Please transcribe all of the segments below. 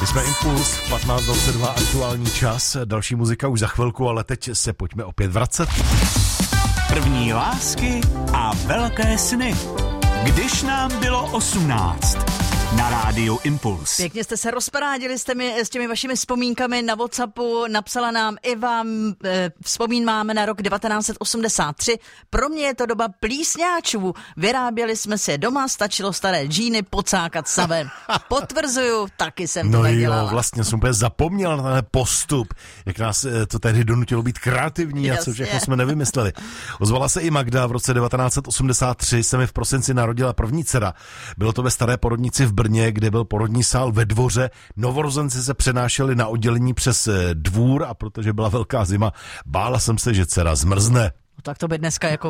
My jsme Impuls, 15:22 aktuální čas, další muzika už za chvilku, ale teď se pojďme opět vracet. První lásky a velké sny. Když nám bylo 18. Na rádiu Impuls. Pěkně jste se rozparádili s těmi vašimi vzpomínkami na WhatsAppu. Napsala nám Iva, vzpomínáme na rok 1983. Pro mě je to doba plísňáčů. Vyráběli jsme si doma, stačilo staré džíny pocákat savem. Potvrzuju, taky jsem to tak dělala. No jo, vlastně jsem úplně zapomněl na ten postup, jak nás to tehdy donutilo být kreativní a co všechno jsme nevymysleli. Ozvala se i Magda, v roce 1983 se mi v prosinci narodila první dcera. Bylo to ve staré porodnici v Brně, kde byl porodní sál ve dvoře. Novorozenci se přenášeli na oddělení přes dvůr a protože byla velká zima, bála jsem se, že dcera zmrzne. No, tak to by dneska jako,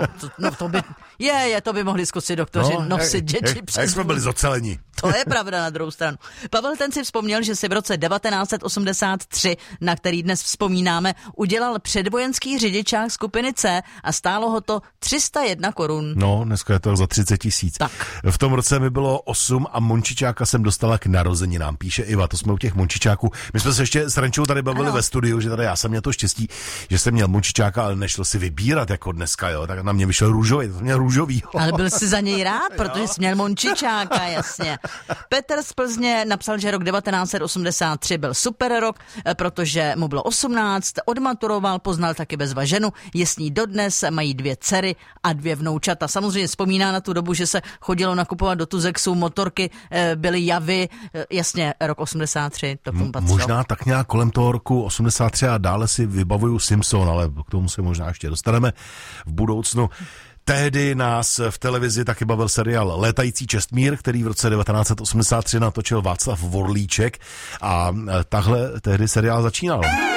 to by mohli zkusit doktoři nosit děti přes jak jsme byli zoceleni. To je pravda na druhou stranu. Pavel ten si vzpomněl, že si v roce 1983, na který dnes vzpomínáme, udělal předvojenský řidičák skupiny C a stálo ho to 301 korun. No, dneska je to za 30 000. Tak. V tom roce mi bylo 8 a mončičáka jsem dostala k narozeninám, píše Iva, to jsme u těch mončičáků. My jsme se ještě s Renčou tady bavili ve studiu, že tady já jsem měl to štěstí, že jsem měl mončičáka, ale nešlo si vybírat jako dneska, jo, tak na mě vyšel růžový, to měl růžový. Ale byl jsi za něj rád, protože jsi měl mončičáka, jasně. Petr z Plzně napsal, že rok 1983 byl super rok, protože mu bylo 18, odmaturoval, poznal taky bezva ženu, je s ní dodnes, mají 2 dcery a 2 vnoučata. Samozřejmě vzpomíná na tu dobu, že se chodilo nakupovat do Tuzexu, motorky byly javy, jasně, rok 83, to k tomu patřilo. Možná tak nějak kolem toho roku 83 a dále si vybavuju Simpson, ale k tomu se možná ještě dostaneme v budoucnu. Tehdy nás v televizi taky bavil seriál Létající Čestmír, který v roce 1983 natočil Václav Vorlíček a tahle tehdy seriál začínal.